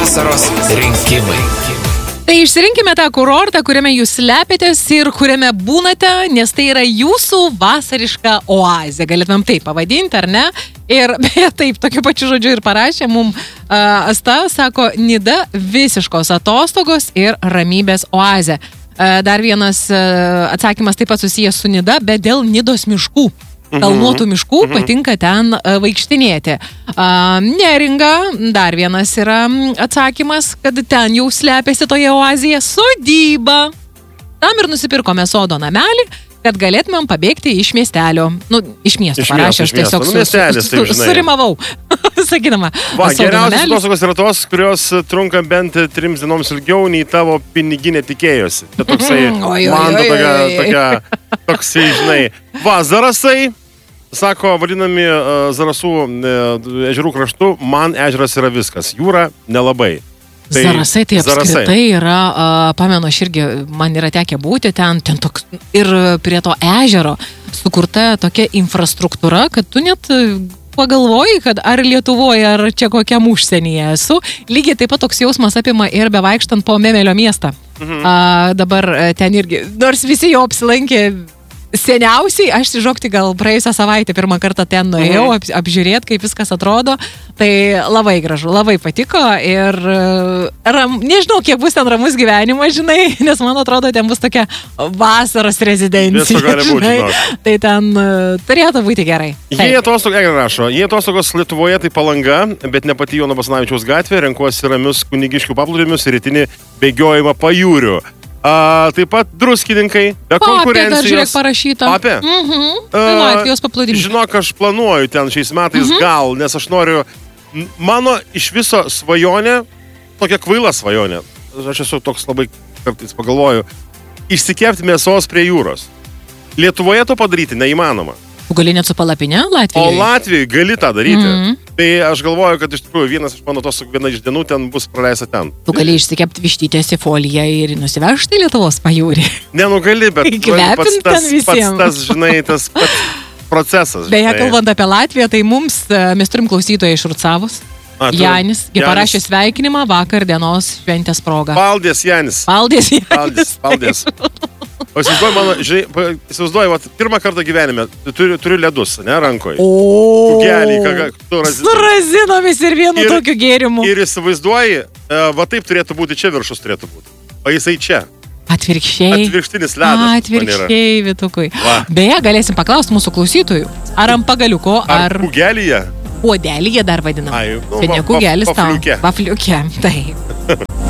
Vasaros rinkimai. Tai išsirinkime tą kurortą, kuriame jūs slepiatės ir kuriame būnate, nes tai yra jūsų vasariška oazė. Galėtumėm taip pavadinti, ar ne? Ir beje, taip, tokiu pačiu žodžiu ir parašė mums Asta, sako, Nida visiškos atostogos ir ramybės oazė. Dar vienas atsakymas taip pat susijęs su Nida, bet dėl Nidos miškų. Kalnuotų miškų patinka ten vaikštinėti. Neringa, dar vienas yra atsakymas, kad ten jau slepiasi toje oazėje sodyba. Tam ir nusipirkome sodo namelį, kad galėtumėm pabėgti iš miestelio. Nu, iš miesto parašė, aš tiesiog surimavau, sakydama. Va, geriausios atostogos yra tos, kurios trunka bent 3 dienoms ilgiau nei tavo piniginė tikėjosi. Tai toksai, man toksai, žinai. Va, Zarasai, sako, vadinami Zarasų ežerų kraštu, man ežeras yra viskas. Jūra nelabai. Tai Zarasai tai apskritai yra, pamenu, aš irgi, man yra tekę būti ten toks, ir prie to ežero sukurta tokia infrastruktūra, kad tu net pagalvoji, kad ar Lietuvoje, ar čia kokiam užsienyje esu. Lygiai taip pat toks jausmas apima ir bevaikštant po Memelio miestą. Dabar ten irgi, nors visi jau apsilankė seniausiai, aš žinokti gal praėjusią savaitę pirmą kartą ten nuėjau apžiūrėti, kaip viskas atrodo. Tai labai gražu, labai patiko ir nežinau, kiek bus ten ramus gyvenimas, žinai, nes man atrodo, ten bus tokia vasaros rezidencija. Viso gali būti, tai ten turėtų būti gerai. Jie atostogos Lietuvoje tai Palanga, bet ne pati Jono Basanavičiaus gatvė, renkuosi ramius Kunigiškių paplūdimius ir rytinį bėgiojimą pajūriu. Taip pat druskininkai, be konkurencijos. Dar žiūrėk parašyta. Papė? Latvijos paplūdimiai. Žinok, aš planuoju ten šiais metais gal, nes aš noriu, mano iš viso svajonė, tokia kvaila svajonė, aš esu toks labai kartais pagalvoju, išsikepti mėsos prie jūros. Lietuvoje to padaryti neįmanoma. Tu gali net su palapine Latvijoje? O Latvijoje gali tą daryti. Tai aš galvoju, kad iš tikrųjų viena iš dienų ten bus praleista ten. Tu gali išsikepti vištytės į foliją ir nusivežti Lietuvos pajūrį. Ne, nu gali, bet pats tas, žinai, tas pats procesas. Beje, kalbant apie Latviją, tai mes turim klausytoją iš Rucavos. Janis, parašė sveikinimą vakar dienos šventės proga. Paldės, Janis. Paldės. O įsivaizduoju, pirmą kartą gyvenime turiu ledus, ne, rankoje. Kugelį, su razinomis ir vienu tokiu gėrimu. Ir įsivaizduoji, va taip turėtų būti, čia viršus turėtų būti. O jisai čia. Atvirkščiai. Atvirkštinis ledas. Atvirkščiai, Vitukui. Beje, galėsim paklausti mūsų klausytojų. Ar ant pagaliuko, ar kugelyje. Puodelyje dar vadinam. Seniai kugelis tau. Pafliukė. Taip.